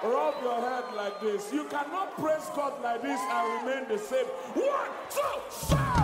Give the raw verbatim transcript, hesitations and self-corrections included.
Rub your head like this. You cannot praise God like this and remain the same. One, two, three.